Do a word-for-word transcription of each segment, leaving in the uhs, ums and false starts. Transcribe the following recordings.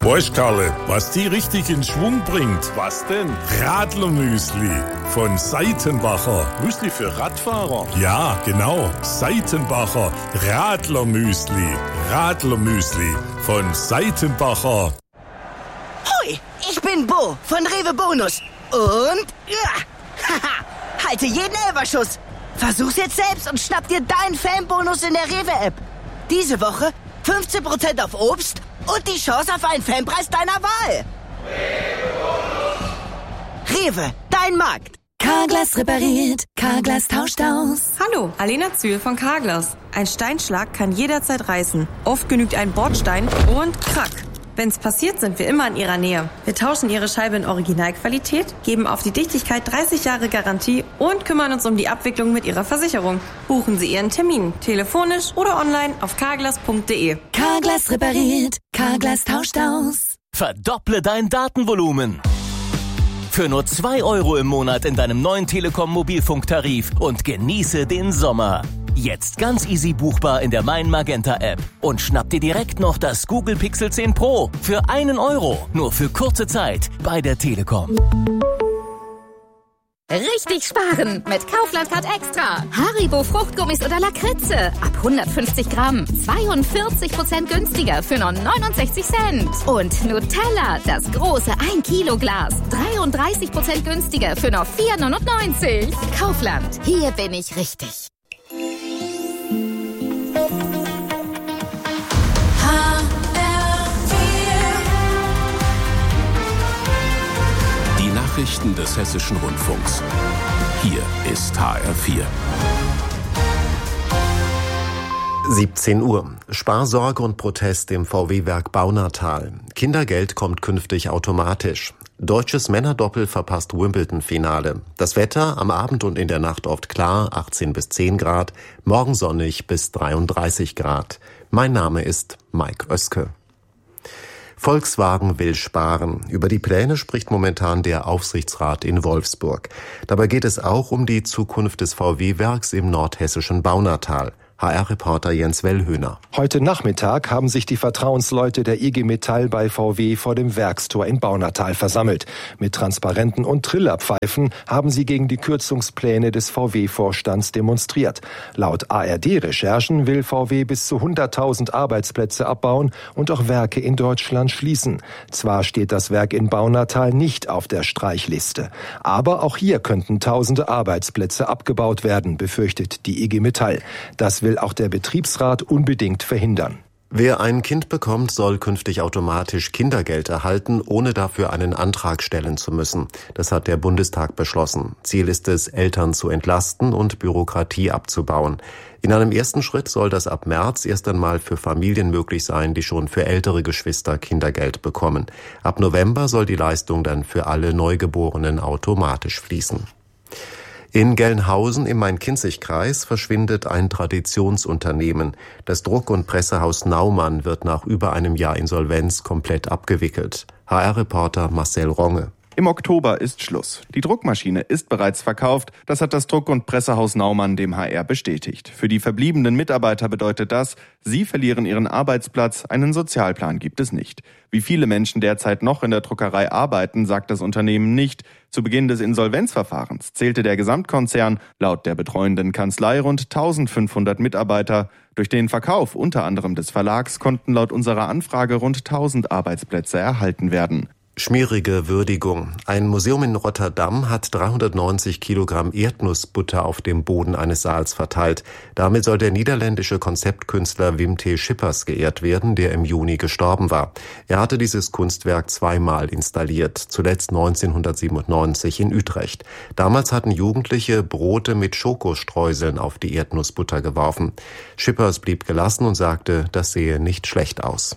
Weißt, Karle, was die richtig in Schwung bringt? Was denn? Radlermüsli von Seitenbacher. Müsli für Radfahrer? Ja, genau. Seitenbacher Radlermüsli. Radlermüsli von Seitenbacher. Hoi, ich bin Bo von Rewe Bonus. Und, ja, haha, halte jeden Elferschuss. Versuch's jetzt selbst und schnapp dir deinen Fanbonus in der Rewe-App. Diese Woche fünfzehn Prozent auf Obst und die Chance auf einen Fanpreis deiner Wahl. Rewe, dein Markt. Carglass repariert, Carglass tauscht aus. Hallo, Alena Zühl von Carglass. Ein Steinschlag kann jederzeit reißen. Oft genügt ein Bordstein und krack. Wenn's passiert, sind wir immer in Ihrer Nähe. Wir tauschen Ihre Scheibe in Originalqualität, geben auf die Dichtigkeit dreißig Jahre Garantie und kümmern uns um die Abwicklung mit Ihrer Versicherung. Buchen Sie Ihren Termin, telefonisch oder online auf carglass punkt de. Carglass repariert, Carglass tauscht aus. Verdopple dein Datenvolumen. Für nur zwei Euro im Monat in deinem neuen Telekom-Mobilfunktarif und genieße den Sommer. Jetzt ganz easy buchbar in der Mein Magenta App. Und schnapp dir direkt noch das Google Pixel zehn Pro für einen Euro. Nur für kurze Zeit bei der Telekom. Richtig sparen mit Kaufland Card Extra. Haribo Fruchtgummis oder Lakritze. Ab hundertfünfzig Gramm. zweiundvierzig Prozent günstiger für nur neunundsechzig Cent. Und Nutella, das große ein Kilo Glas. dreiunddreißig Prozent günstiger für nur vier neunundneunzig. Kaufland, hier bin ich richtig. Nachrichten des Hessischen Rundfunks. Hier ist H R vier. siebzehn Uhr. Sparsorge und Protest im V W-Werk Baunatal. Kindergeld kommt künftig automatisch. Deutsches Männerdoppel verpasst Wimbledon-Finale. Das Wetter am Abend und in der Nacht oft klar, achtzehn bis zehn Grad, morgen sonnig bis dreiunddreißig Grad. Mein Name ist Mike Oeske. Volkswagen will sparen. Über die Pläne spricht momentan der Aufsichtsrat in Wolfsburg. Dabei geht es auch um die Zukunft des V W-Werks im nordhessischen Baunatal. H R-Reporter Jens Wellhöhner. Heute Nachmittag haben sich die Vertrauensleute der I G Metall bei V W vor dem Werkstor in Baunatal versammelt. Mit Transparenten und Trillerpfeifen haben sie gegen die Kürzungspläne des V W-Vorstands demonstriert. Laut A R D-Recherchen will V W bis zu hunderttausend Arbeitsplätze abbauen und auch Werke in Deutschland schließen. Zwar steht das Werk in Baunatal nicht auf der Streichliste, aber auch hier könnten tausende Arbeitsplätze abgebaut werden, befürchtet die I G Metall. Das will will auch der Betriebsrat unbedingt verhindern. Wer ein Kind bekommt, soll künftig automatisch Kindergeld erhalten, ohne dafür einen Antrag stellen zu müssen. Das hat der Bundestag beschlossen. Ziel ist es, Eltern zu entlasten und Bürokratie abzubauen. In einem ersten Schritt soll das ab März erst einmal für Familien möglich sein, die schon für ältere Geschwister Kindergeld bekommen. Ab November soll die Leistung dann für alle Neugeborenen automatisch fließen. In Gelnhausen im Main-Kinzig-Kreis verschwindet ein Traditionsunternehmen. Das Druck- und Pressehaus Naumann wird nach über einem Jahr Insolvenz komplett abgewickelt. H R-Reporter Marcel Ronge. Im Oktober ist Schluss. Die Druckmaschine ist bereits verkauft. Das hat das Druck- und Pressehaus Naumann dem H R bestätigt. Für die verbliebenen Mitarbeiter bedeutet das, sie verlieren ihren Arbeitsplatz. Einen Sozialplan gibt es nicht. Wie viele Menschen derzeit noch in der Druckerei arbeiten, sagt das Unternehmen nicht. Zu Beginn des Insolvenzverfahrens zählte der Gesamtkonzern laut der betreuenden Kanzlei rund eintausendfünfhundert Mitarbeiter. Durch den Verkauf unter anderem des Verlags konnten laut unserer Anfrage rund tausend Arbeitsplätze erhalten werden. Schmierige Würdigung. Ein Museum in Rotterdam hat dreihundertneunzig Kilogramm Erdnussbutter auf dem Boden eines Saals verteilt. Damit soll der niederländische Konzeptkünstler Wim T. Schippers geehrt werden, der im Juni gestorben war. Er hatte dieses Kunstwerk zweimal installiert, zuletzt neunzehnhundertsiebenundneunzig in Utrecht. Damals hatten Jugendliche Brote mit Schokostreuseln auf die Erdnussbutter geworfen. Schippers blieb gelassen und sagte, das sehe nicht schlecht aus.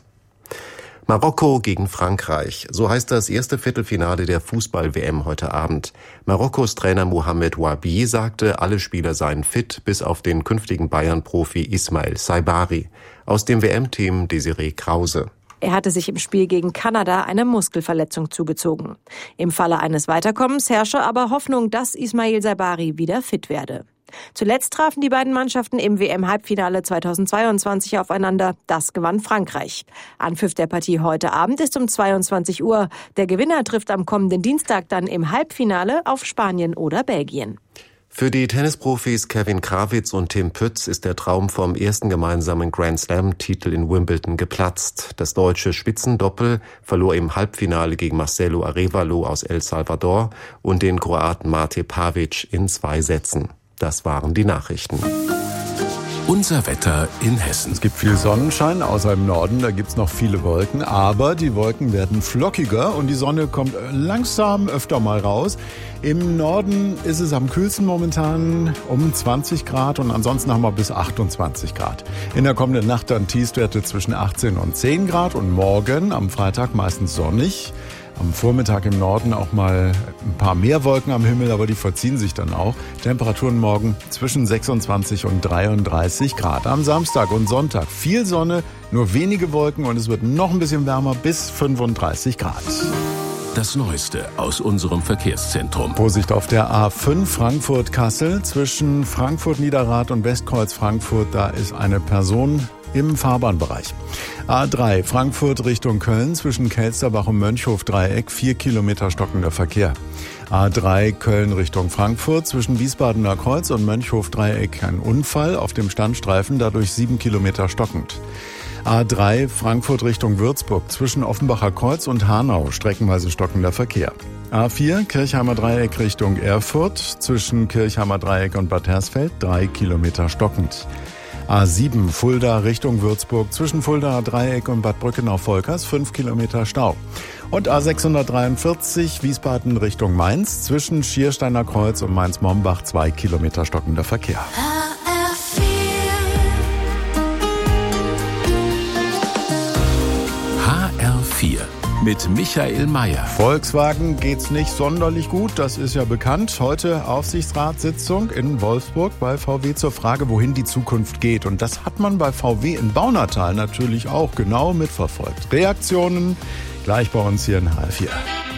Marokko gegen Frankreich. So heißt das erste Viertelfinale der Fußball-W M heute Abend. Marokkos Trainer Mohamed Wabi sagte, alle Spieler seien fit, bis auf den künftigen Bayern-Profi Ismail Saibari. Aus dem W M-Team Desiree Krause. Er hatte sich im Spiel gegen Kanada eine Muskelverletzung zugezogen. Im Falle eines Weiterkommens herrsche aber Hoffnung, dass Ismail Saibari wieder fit werde. Zuletzt trafen die beiden Mannschaften im W M-Halbfinale zweitausendzweiundzwanzig aufeinander. Das gewann Frankreich. Anpfiff der Partie heute Abend ist um zweiundzwanzig Uhr. Der Gewinner trifft am kommenden Dienstag dann im Halbfinale auf Spanien oder Belgien. Für die Tennisprofis Kevin Krawitz und Tim Pütz ist der Traum vom ersten gemeinsamen Grand-Slam-Titel in Wimbledon geplatzt. Das deutsche Spitzendoppel verlor im Halbfinale gegen Marcelo Arévalo aus El Salvador und den Kroaten Mate Pavic in zwei Sätzen. Das waren die Nachrichten. Unser Wetter in Hessen. Es gibt viel Sonnenschein, außer im Norden, da gibt's noch viele Wolken. Aber die Wolken werden flockiger und die Sonne kommt langsam öfter mal raus. Im Norden ist es am kühlsten momentan um zwanzig Grad und ansonsten haben wir bis achtundzwanzig Grad. In der kommenden Nacht dann Tiefstwerte zwischen achtzehn und zehn Grad und morgen am Freitag meistens sonnig. Am Vormittag im Norden auch mal ein paar mehr Wolken am Himmel, aber die verziehen sich dann auch. Temperaturen morgen zwischen sechsundzwanzig und dreiunddreißig Grad. Am Samstag und Sonntag viel Sonne, nur wenige Wolken und es wird noch ein bisschen wärmer bis fünfunddreißig Grad. Das Neueste aus unserem Verkehrszentrum. Vorsicht auf der A fünf Frankfurt-Kassel. Zwischen Frankfurt-Niederrad und Westkreuz-Frankfurt, da ist eine Person im Fahrbahnbereich. A drei Frankfurt Richtung Köln zwischen Kelsterbach und Mönchhof-Dreieck, vier Kilometer stockender Verkehr. A drei Köln Richtung Frankfurt zwischen Wiesbadener Kreuz und Mönchhof-Dreieck ein Unfall auf dem Standstreifen, dadurch sieben Kilometer stockend. A drei Frankfurt Richtung Würzburg zwischen Offenbacher Kreuz und Hanau streckenweise stockender Verkehr. A vier Kirchheimer Dreieck Richtung Erfurt zwischen Kirchheimer Dreieck und Bad Hersfeld, drei Kilometer stockend. A sieben Fulda Richtung Würzburg zwischen Fuldaer Dreieck und Bad Brückenau-Volkers, fünf Kilometer Stau. Und A sechshundertdreiundvierzig Wiesbaden Richtung Mainz zwischen Schiersteiner Kreuz und Mainz-Mombach, zwei Kilometer stockender Verkehr. H R vier mit Michael Mayer. Volkswagen geht's nicht sonderlich gut, das ist ja bekannt. Heute Aufsichtsratssitzung in Wolfsburg bei V W zur Frage, wohin die Zukunft geht. Und das hat man bei V W in Baunatal natürlich auch genau mitverfolgt. Reaktionen gleich bei uns hier in H R vier.